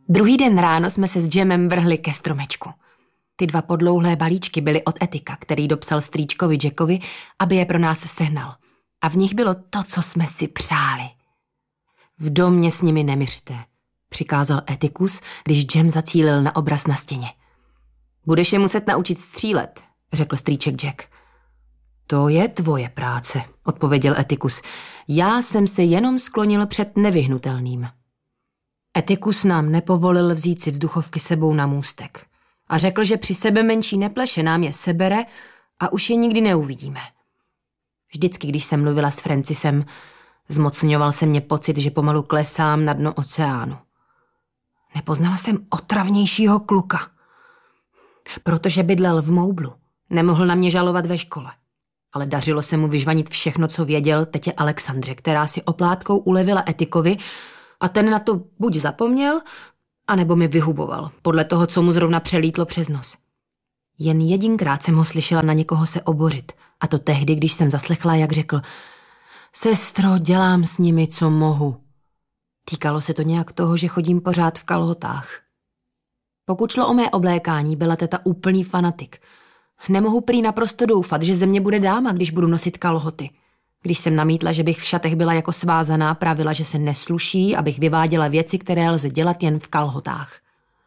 Druhý den ráno jsme se s Jamem vrhli ke stromečku. Ty 2 podlouhlé balíčky byly od Etika, který dopsal strýčkovi Jackovi, aby je pro nás sehnal. A v nich bylo to, co jsme si přáli. V domě s nimi nemyřte, přikázal Etikus, když Jam zacílil na obraz na stěně. Budeš je muset naučit střílet, řekl strýček Jack. To je tvoje práce, odpověděl Etikus. Já jsem se jenom sklonil před nevyhnutelným. Etikus nám nepovolil vzít si vzduchovky sebou na můstek a řekl, že při sebe menší nepleše nám je sebere a už je nikdy neuvidíme. Vždycky, když jsem mluvila s Francisem, zmocňoval se mě pocit, že pomalu klesám na dno oceánu. Nepoznala jsem otravnějšího kluka. Protože bydlel v Moublu, nemohl na mě žalovat ve škole. Ale dařilo se mu vyžvanit všechno, co věděl tetě Alexandře, která si oplátkou ulevila Etikovi a ten na to buď zapomněl, anebo mi vyhuboval, podle toho, co mu zrovna přelítlo přes nos. Jen jedinkrát jsem ho slyšela na někoho se obořit, a to tehdy, když jsem zaslechla, jak řekl: Sestro, dělám s nimi, co mohu. Týkalo se to nějak toho, že chodím pořád v kalhotách. Pokud šlo o mé oblékání, byla teta úplný fanatik. Nemohu prý naprosto doufat, že ze mě bude dáma, když budu nosit kalhoty. Když jsem namítla, že bych v šatech byla jako svázaná, pravila, že se nesluší, abych vyváděla věci, které lze dělat jen v kalhotách.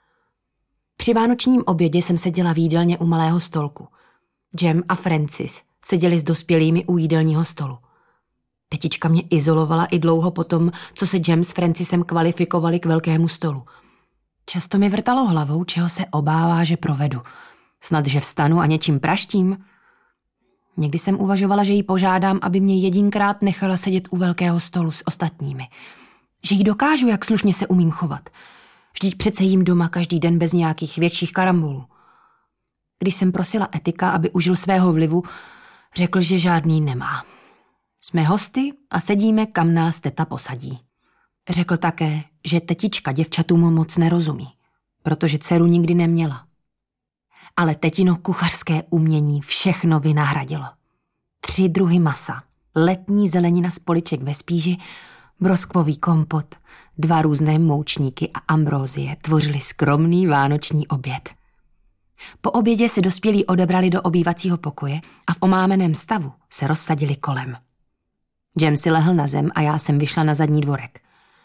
Při vánočním obědě jsem seděla v jídelně u malého stolku. Jam a Francis seděli s dospělými u jídelního stolu. Tetička mě izolovala i dlouho potom, co se Jam s Francisem kvalifikovali k velkému stolu. Často mi vrtalo hlavou, čeho se obává, že provedu. Snad, že vstanu a něčím praštím? Někdy jsem uvažovala, že jí požádám, aby mě jedinkrát nechala sedět u velkého stolu s ostatními. Že jí dokážu, jak slušně se umím chovat. Vždyť přece jím doma každý den bez nějakých větších karambolů. Když jsem prosila Etika, aby užil svého vlivu, řekl, že žádný nemá. Jsme hosty a sedíme, kam nás teta posadí. Řekl také, že tetička děvčatům moc nerozumí, protože dceru nikdy neměla. Ale tetino kuchařské umění všechno vynahradilo. 3 druhy masa, letní zelenina z poliček ve spíži, broskvový kompot, 2 různé moučníky a ambrózie tvořili skromný vánoční oběd. Po obědě se dospělí odebrali do obývacího pokoje a v omámeném stavu se rozsadili kolem. Jam si lehl na zem a já jsem vyšla na zadní dvorek.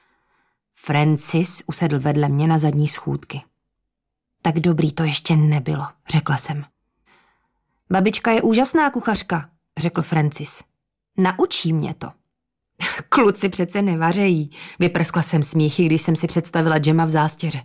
Francis usedl vedle mě na zadní schůdky. Tak dobrý to ještě nebylo, řekla jsem. Babička je úžasná kuchařka, řekl Francis. Naučí mě to. Kluci přece nevařejí, vyprskla jsem smíchy, když jsem si představila Jama v zástěře.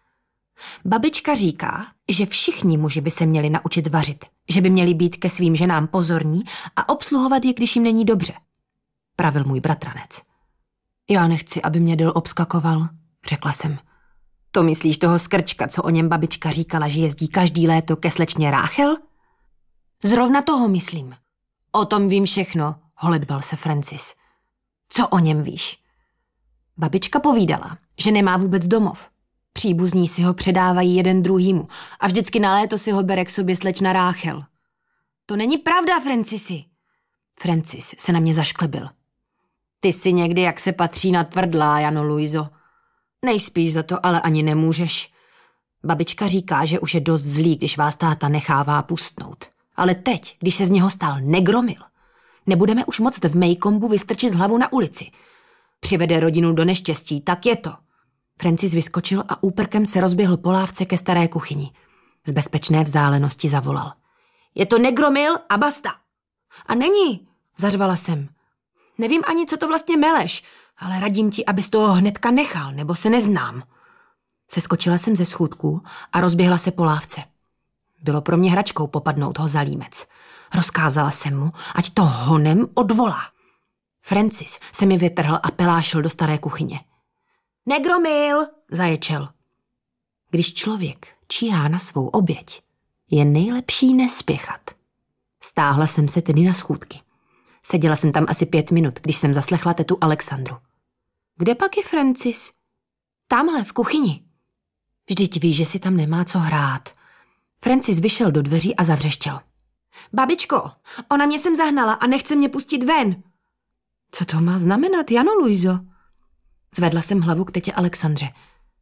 Babička říká, že všichni muži by se měli naučit vařit, že by měli být ke svým ženám pozorní a obsluhovat je, když jim není dobře, pravil můj bratranec. Já nechci, aby mě Dil obskakoval, řekla jsem. To myslíš toho skrčka, co o něm babička říkala, že jezdí každý léto ke slečně Ráchel? Zrovna toho myslím. O tom vím všechno, holedbal se Francis. Co o něm víš? Babička povídala, že nemá vůbec domov. Příbuzní si ho předávají jeden druhýmu a vždycky na léto si ho bere k sobě slečna Ráchel. To není pravda, Francisi. Francis se na mě zašklebil. Ty si někdy, jak se patří, na tvrdlá, Jano Luizo. Nejspíš za to ale ani nemůžeš. Babička říká, že už je dost zlý, když vás táta nechává pustnout. Ale teď, když se z něho stal negromil, nebudeme už moct v Maycombu vystrčit hlavu na ulici. Přivede rodinu do neštěstí, tak je to. Francis vyskočil a úprkem se rozběhl po lávce ke staré kuchyni. Z bezpečné vzdálenosti zavolal. Je to negromil a basta. A není, zařvala jsem. Nevím ani, co to vlastně meleš, ale radím ti, abys toho hnedka nechal, nebo se neznám. Seskočila jsem ze schůdků a rozběhla se po lávce. Bylo pro mě hračkou popadnout ho za límec. Rozkázala jsem mu, ať to honem odvolá. Francis se mi vytrhl a pelášil do staré kuchyně. Negromil, zaječel. Když člověk číhá na svou oběť, je nejlepší nespěchat. Stáhla jsem se tedy na schůdky. Seděla jsem tam asi 5 minut, když jsem zaslechla tetu Alexandru. Kde pak je Francis? Tamhle, v kuchyni. Vždyť ví, že si tam nemá co hrát. Francis vyšel do dveří a zavřeštěl. Babičko, ona mě sem zahnala a nechce mě pustit ven. Co to má znamenat, Jano Luizo? Zvedla jsem hlavu k tetě Alexandře.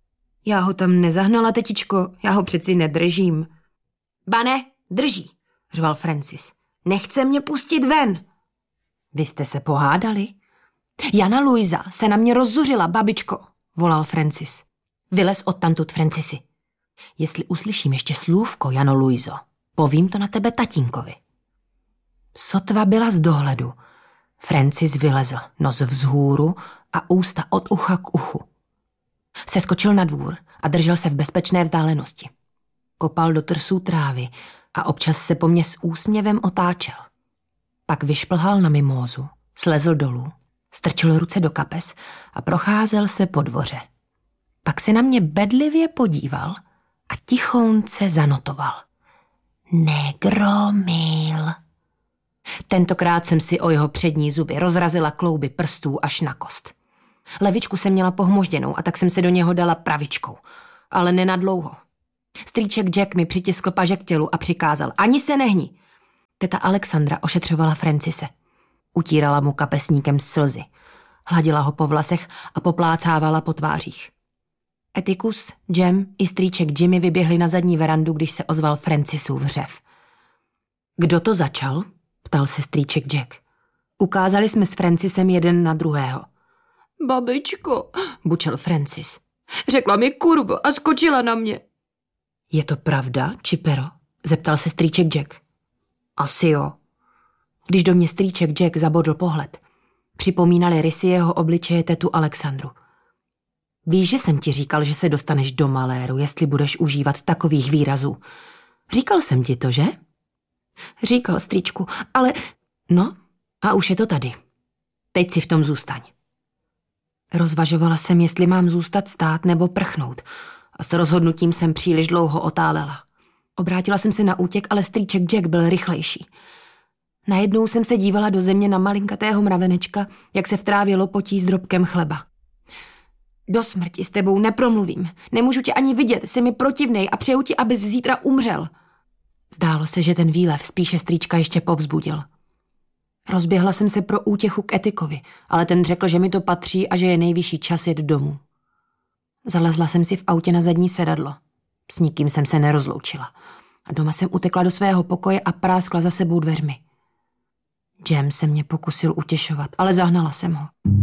Já ho tam nezahnala, tetičko, já ho přeci nedržím. Bane, drží, řval Francis. Nechce mě pustit ven. Vy jste se pohádali? Jana Luisa se na mě rozzuřila, babičko, volal Francis. Vylez odtamtud, Francisi. Jestli uslyším ještě slůvko, Jano Luizo, povím to na tebe tatínkovi. Sotva byla z dohledu. Francis vylezl, nos vzhůru a ústa od ucha k uchu. Seskočil na dvůr a držel se v bezpečné vzdálenosti. Kopal do trsů trávy a občas se po mně s úsměvem otáčel. Pak vyšplhal na mimózu, slezl dolů, strčil ruce do kapes a procházel se po dvoře. Pak se na mě bedlivě podíval a tichounce zanotoval. Negromil. Tentokrát jsem si o jeho přední zuby rozrazila klouby prstů až na kost. Levičku jsem měla pohmožděnou a tak jsem se do něho dala pravičkou, ale nenadlouho. Strýček Jack mi přitiskl paže k tělu a přikázal, ani se nehni. Teta Alexandra ošetřovala Francise. Utírala mu kapesníkem slzy. Hladila ho po vlasech a poplácávala po tvářích. Etikus, Jem i strýček Jimmy vyběhli na zadní verandu, když se ozval Francisův řev. Kdo to začal? Ptal se strýček Jack. Ukázali jsme s Francisem jeden na druhého. Babičko, bučel Francis. Řekla mi kurva a skočila na mě. Je to pravda, Čipero? Zeptal se strýček Jack. Asi jo. Když do mě strýček Jack zabodl pohled, připomínali rysy jeho obličeje tetu Alexandru. Víš, že jsem ti říkal, že se dostaneš do maléru, jestli budeš užívat takových výrazů. Říkal jsem ti to, že? Říkal, strýčku, ale... No, a už je to tady. Teď si v tom zůstaň. Rozvažovala jsem, jestli mám zůstat stát nebo prchnout a s rozhodnutím jsem příliš dlouho otálela. Obrátila jsem se na útěk, ale strýček Jack byl rychlejší. Najednou jsem se dívala do země na malinkatého mravenečka, jak se v trávě lopotí s drobkem chleba. Do smrti s tebou nepromluvím. Nemůžu tě ani vidět, jsi mi protivnej a přeju ti, abys zítra umřel. Zdálo se, že ten výlev spíše strýčka ještě povzbudil. Rozběhla jsem se pro útěchu k Etikovi, ale ten řekl, že mi to patří a že je nejvyšší čas jet domů. Zalezla jsem si v autě na zadní sedadlo. S nikým jsem se nerozloučila. A doma jsem utekla do svého pokoje a práskla za sebou dveřmi. Jem se mě pokusil utěšovat, ale zahnala jsem ho.